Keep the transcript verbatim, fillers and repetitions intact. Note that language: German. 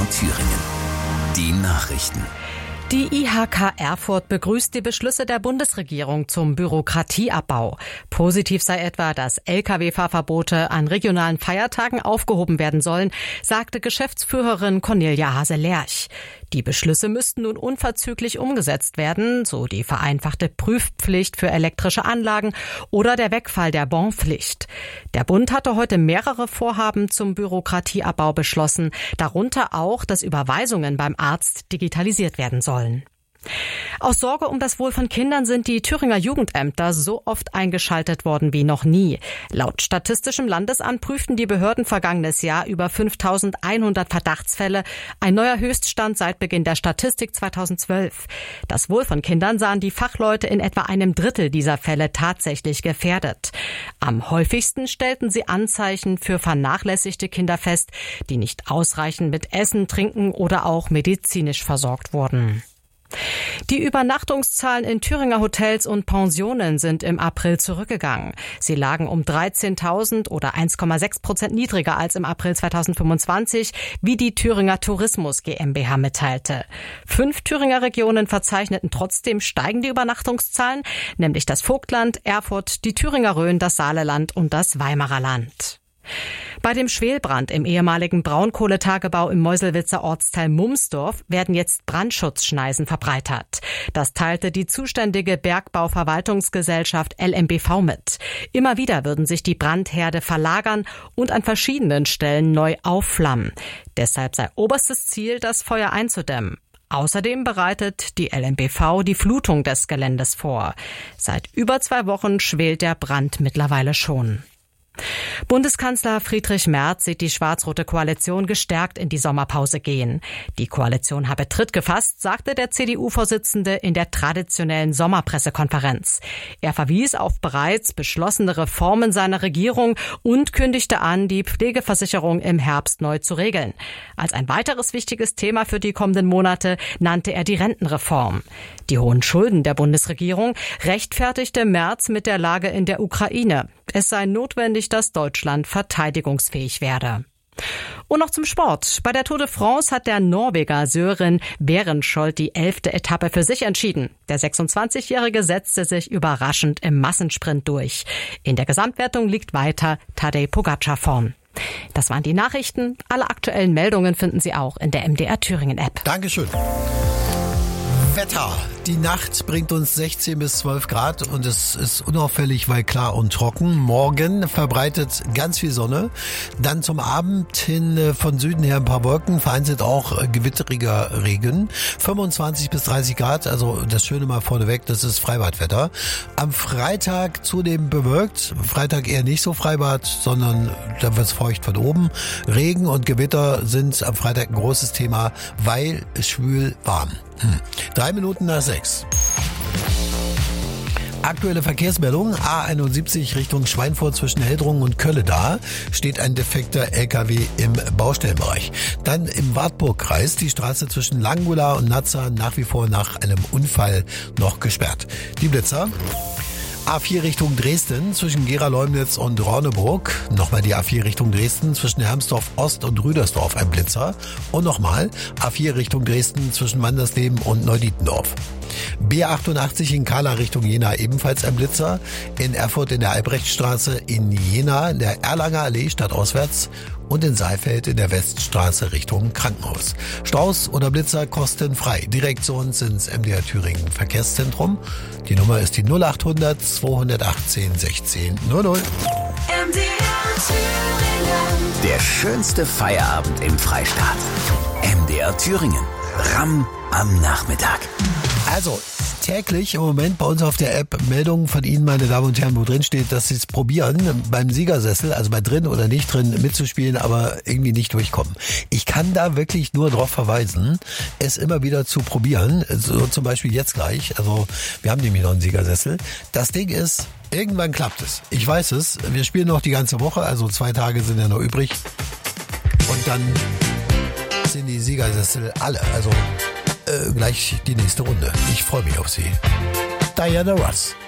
R Thüringen. Die Nachrichten. Die I H K Erfurt begrüßt die Beschlüsse der Bundesregierung zum Bürokratieabbau. Positiv sei etwa, dass L K W-Fahrverbote an regionalen Feiertagen aufgehoben werden sollen, sagte Geschäftsführerin Cornelia Hase-Lerch. Die Beschlüsse müssten nun unverzüglich umgesetzt werden, so die vereinfachte Prüfpflicht für elektrische Anlagen oder der Wegfall der Bonpflicht. Der Bund hatte heute mehrere Vorhaben zum Bürokratieabbau beschlossen, darunter auch, dass Überweisungen beim Arzt digitalisiert werden sollen. Aus Sorge um das Wohl von Kindern sind die Thüringer Jugendämter so oft eingeschaltet worden wie noch nie. Laut Statistischem Landesamt prüften die Behörden vergangenes Jahr über fünftausendeinhundert Verdachtsfälle, ein neuer Höchststand seit Beginn der Statistik zweitausendzwölf. Das Wohl von Kindern sahen die Fachleute in etwa einem Drittel dieser Fälle tatsächlich gefährdet. Am häufigsten stellten sie Anzeichen für vernachlässigte Kinder fest, die nicht ausreichend mit Essen, Trinken oder auch medizinisch versorgt wurden. Die Übernachtungszahlen in Thüringer Hotels und Pensionen sind im April zurückgegangen. Sie lagen um dreizehntausend oder eins Komma sechs Prozent niedriger als im April zweitausendfünfundzwanzig, wie die Thüringer Tourismus GmbH mitteilte. Fünf Thüringer Regionen verzeichneten trotzdem steigende Übernachtungszahlen, nämlich das Vogtland, Erfurt, die Thüringer Rhön, das Saaleland und das Weimarer Land. Bei dem Schwelbrand im ehemaligen Braunkohletagebau im Meuselwitzer Ortsteil Mumsdorf werden jetzt Brandschutzschneisen verbreitert. Das teilte die zuständige Bergbauverwaltungsgesellschaft L M B V mit. Immer wieder würden sich die Brandherde verlagern und an verschiedenen Stellen neu aufflammen. Deshalb sei oberstes Ziel, das Feuer einzudämmen. Außerdem bereitet die L M B V die Flutung des Geländes vor. Seit über zwei Wochen schwelt der Brand mittlerweile schon. Bundeskanzler Friedrich Merz sieht die schwarz-rote Koalition gestärkt in die Sommerpause gehen. Die Koalition habe Tritt gefasst, sagte der C D U-Vorsitzende in der traditionellen Sommerpressekonferenz. Er verwies auf bereits beschlossene Reformen seiner Regierung und kündigte an, die Pflegeversicherung im Herbst neu zu regeln. Als ein weiteres wichtiges Thema für die kommenden Monate nannte er die Rentenreform. Die hohen Schulden der Bundesregierung rechtfertigte Merz mit der Lage in der Ukraine. Es sei notwendig, dass Deutschland verteidigungsfähig werde. Und noch zum Sport. Bei der Tour de France hat der Norweger Søren Behrenschold die elfte Etappe für sich entschieden. Der sechsundzwanzigjährige setzte sich überraschend im Massensprint durch. In der Gesamtwertung liegt weiter Tadej Pogačar vorn. Das waren die Nachrichten. Alle aktuellen Meldungen finden Sie auch in der M D R Thüringen App. Dankeschön. Wetter. Die Nacht bringt uns sechzehn bis zwölf Grad und es ist unauffällig, weil klar und trocken. Morgen verbreitet ganz viel Sonne. Dann zum Abend hin von Süden her ein paar Wolken, vereinzelt auch gewitteriger Regen. fünfundzwanzig bis dreißig Grad, also das Schöne mal vorneweg, das ist Freibadwetter. Am Freitag zudem bewölkt. Freitag eher nicht so Freibad, sondern da wird es feucht von oben. Regen und Gewitter sind am Freitag ein großes Thema, weil es schwül warm. Hm. Drei Minuten nach sechs. Aktuelle Verkehrsmeldung. A einundsiebzig Richtung Schweinfurt zwischen Heldrungen und Kölle da steht ein defekter L K W im Baustellenbereich. Dann im Wartburgkreis die Straße zwischen Langula und Nazza nach wie vor nach einem Unfall noch gesperrt. Die Blitzer. A vier Richtung Dresden zwischen Gera-Leumnitz und Ronneburg. Nochmal die A vier Richtung Dresden zwischen Hermsdorf Ost und Rüdersdorf ein Blitzer. Und nochmal A vier Richtung Dresden zwischen Wandersleben und Neudietendorf. B achtundachtzig in Kala Richtung Jena ebenfalls ein Blitzer. In Erfurt in der Albrechtstraße, in Jena in der Erlanger Allee stadtauswärts und in Saalfeld in der Weststraße Richtung Krankenhaus. Staus oder Blitzer kostenfrei. Direkt zu uns ins M D R Thüringen Verkehrszentrum. Die Nummer ist die null achthundert zweihundertachtzehn sechzehn null null. M D R Thüringen. Der schönste Feierabend im Freistaat. M D R Thüringen. Ramm am Nachmittag. Also täglich im Moment bei uns auf der App Meldungen von Ihnen, meine Damen und Herren, wo drin steht, dass Sie es probieren, beim Siegersessel, also bei drin oder nicht drin mitzuspielen, aber irgendwie nicht durchkommen. Ich kann da wirklich nur darauf verweisen, es immer wieder zu probieren, so zum Beispiel jetzt gleich, also wir haben nämlich noch einen Siegersessel. Das Ding ist, irgendwann klappt es. Ich weiß es, wir spielen noch die ganze Woche, also zwei Tage sind ja noch übrig und dann sind die Siegersessel alle, also Äh, gleich die nächste Runde. Ich freue mich auf Sie. Diana Ross.